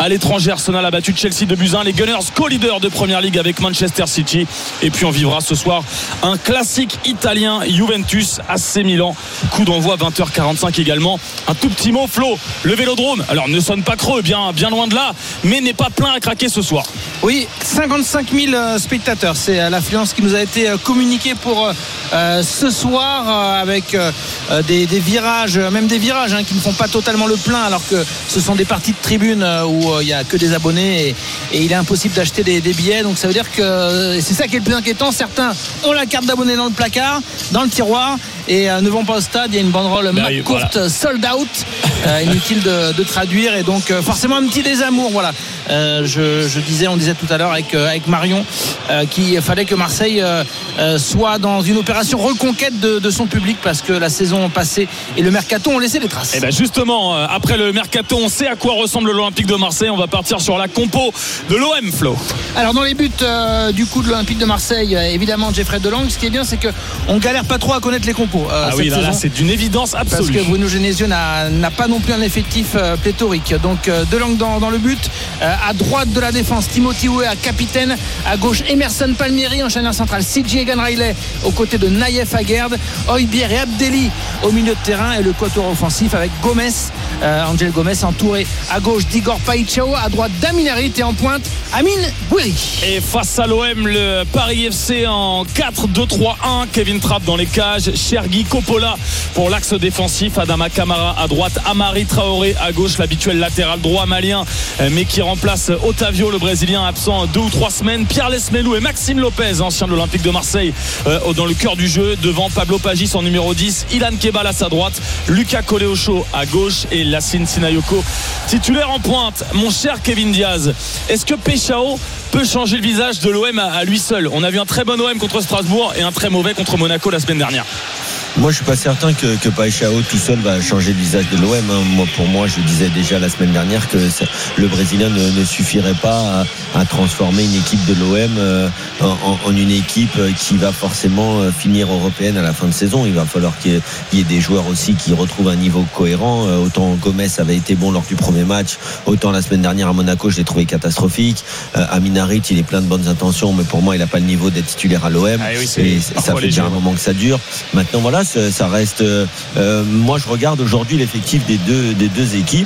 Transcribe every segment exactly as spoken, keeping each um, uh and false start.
À l'étranger, Arsenal a battu Chelsea de buts à un. Les Gunners, co-leader de Première Ligue avec Manchester City. Et puis on vivra ce soir un classique italien, Juventus A C Milan. Coup d'envoi vingt heures quarante-cinq également. Un tout petit mot, Flo. Le Vélodrome, alors ne sonne pas creux, bien, bien loin de là, mais n'est pas plein à craquer ce soir. Oui, cinquante-cinq mille spectateurs, c'est l'affluence qui nous a été communiquée pour euh, ce soir euh, avec euh, des, des virages, même des virages hein, qui ne font pas totalement le plein, alors que ce sont des parties de tribune où il euh, n'y a que des abonnés et, et il est impossible d'acheter des, des billets. Donc ça veut dire que c'est ça qui est le plus inquiétant. Certains ont la carte d'abonné dans le placard, dans le tiroir, et euh, ne vont pas au stade. Il y a une banderole bah, courte, voilà. Sold out, euh, inutile de, de traduire, et donc euh, forcément un petit désamour. Voilà. Euh, je, je disais, on disait tout à l'heure avec, euh, avec Marion euh, qu'il fallait que Marseille euh, euh, soit dans une opération reconquête de, de son public, parce que la saison passée et le mercato ont laissé des traces. Et bien justement, euh, après le mercato, on sait à quoi ressemble l'Olympique de Marseille. On va partir sur la compo de l'O M, Flo. Alors dans les buts euh, du coup de l'Olympique de Marseille, euh, évidemment Jeffrey Delang. Ce qui est bien, c'est qu'on galère pas trop à connaître les compos euh, ah cette oui, là, saison, là c'est d'une évidence absolue, parce que Bruno Genesio n'a, n'a pas non plus un effectif euh, pléthorique. Donc euh, Delang dans, dans le but, euh, à droite de la défense Timothy Weah, capitaine, à gauche Emerson Palmieri, enchaîneur central C J Egan Riley aux côtés de Naïef Aguerd, Højbjerg et Abdelli au milieu de terrain, et le quatuor offensif avec Gomez, euh, Angel Gomez entouré à gauche d'Igor Paixão, à droite d'Amin Harit et en pointe Amine Gouiri. Et face à l'O M, le Paris F C en quatre deux trois un, Kevin Trapp dans les cages, Chergui Coppola pour l'axe défensif, Adama Camara à droite, Amari Traoré à gauche, l'habituel latéral droit malien mais qui remplace Otavio, le Brésilien absent deux ou trois semaines, Pierre Lesmelou et Maxime Lopez, ancien de l'Olympique de Marseille, euh, dans le cœur du jeu, devant Pablo Pagis en numéro dix, Ilan Kebal à sa droite, Lucas Koleosho à gauche et Lassine Sinayoko titulaire en pointe. Mon cher Kevin Diaz, est-ce que Paixão peut changer le visage de l'O M à, à lui seul? On a vu un très bon O M contre Strasbourg et un très mauvais contre Monaco la semaine dernière. Moi, je suis pas certain que, que Paixão tout seul va changer le visage de l'O M. Hein. Moi, pour moi, je disais déjà la semaine dernière que ça, le Brésilien ne, ne suffirait pas à, à transformer une équipe de l'O M euh, en, en une équipe qui va forcément finir européenne à la fin de saison. Il va falloir qu'il y ait, il y ait des joueurs aussi qui retrouvent un niveau cohérent. Euh, autant Gomez avait été bon lors du premier match, autant la semaine dernière à Monaco, je l'ai trouvé catastrophique. Euh, Amine Harit, il est plein de bonnes intentions, mais pour moi, il n'a pas le niveau d'être titulaire à l'O M. Ah oui, et ça fait déjà un moment que ça dure. Maintenant, voilà. Ça reste. Euh, moi, je regarde aujourd'hui l'effectif des deux des deux équipes.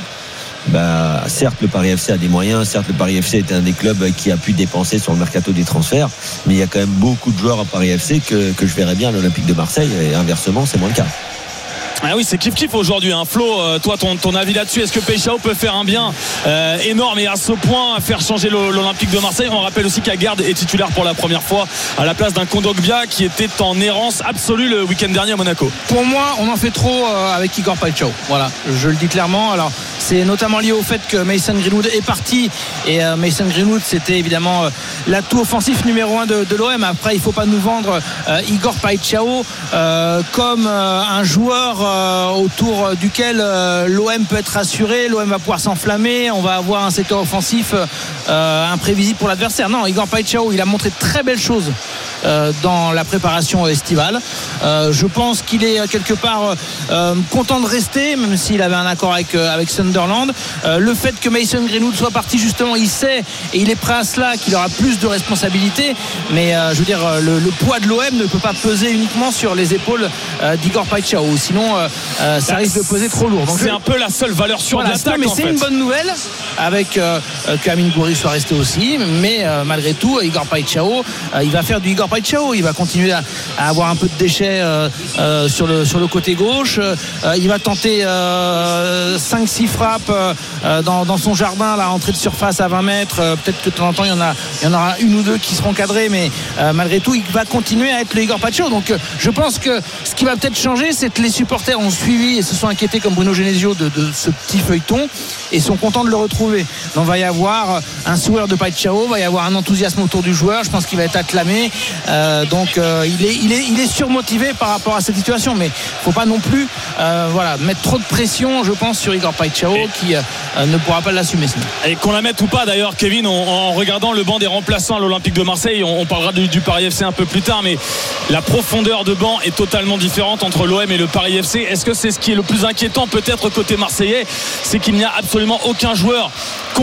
Bah, certes, le Paris F C a des moyens. Certes, le Paris F C est un des clubs qui a pu dépenser sur le mercato des transferts. Mais il y a quand même beaucoup de joueurs à Paris F C que que je verrais bien à l'Olympique de Marseille. Et inversement, c'est moins le cas. Ah oui, c'est kiff kiff aujourd'hui, hein. Flo, euh, toi ton, ton avis là-dessus, est-ce que Paixão peut faire un bien euh, énorme et à ce point faire changer le, l'Olympique de Marseille? On rappelle aussi qu'Aguerd est titulaire pour la première fois à la place d'un Kondogbia qui était en errance absolue le week-end dernier à Monaco. Pour moi, on en fait trop euh, avec Igor Paixão. Voilà, je le dis clairement. Alors c'est notamment lié au fait que Mason Greenwood est parti, et euh, Mason Greenwood c'était évidemment euh, l'atout offensif numéro un de, de l'O M. Après, il ne faut pas nous vendre euh, Igor Paixão euh, comme euh, un joueur euh, autour duquel euh, l'O M peut être rassuré. L'O M va pouvoir s'enflammer, on va avoir un secteur offensif euh, imprévisible pour l'adversaire. Non, Igor Paixão, il a montré de très belles choses euh, dans la préparation estivale. Euh, je pense qu'il est quelque part euh, content de rester, même s'il avait un accord avec, euh, avec Sunderland. Euh, le fait que Mason Greenwood soit parti, justement, il sait et il est prêt à cela, qu'il aura plus de responsabilités, mais euh, je veux dire, le, le poids de l'O M ne peut pas peser uniquement sur les épaules euh, d'Igor Paixão, sinon euh, euh, ça risque de peser trop lourd. Donc c'est je... un peu la seule valeur sûre voilà, de l'attaque, mais en c'est fait. une bonne nouvelle avec euh, qu'Amine Gouiri soit resté aussi, mais euh, malgré tout, Igor Paixão, euh, il va faire du Igor Paixão, il va continuer à, à avoir un peu de déchets euh, euh, sur, le, sur le côté gauche, euh, il va tenter euh, cinq six frappes euh, dans, dans son jardin, la rentrée de surface à vingt mètres, euh, peut-être que de temps en temps il y en, a, il y en aura une ou deux qui seront cadrées, mais euh, malgré tout il va continuer à être le Igor Paixão. Donc euh, je pense que ce qui va peut-être changer, c'est que les supporters ont suivi et se sont inquiétés comme Bruno Genesio de, de ce petit feuilleton et sont contents de le retrouver. Donc va y avoir un sourire de Paixão, va y avoir un enthousiasme autour du joueur, je pense qu'il va être acclamé, euh, donc euh, il, est, il, est, il est surmotivé par rapport à cette situation, mais il ne faut pas non plus euh, voilà, mettre trop de pression, je pense, sur Igor Paixão et qui euh, ne pourra pas l'assumer sinon. Et qu'on la mette ou pas d'ailleurs, Kevin, on, en regardant le banc des remplaçants à l'Olympique de Marseille, on, on parlera du, du Paris F C un peu plus tard, mais la profondeur de banc est totalement différente entre l'O M et le Paris F C. Est-ce que c'est ce qui est le plus inquiétant peut-être côté marseillais, c'est qu'il n'y a absolument aucun joueur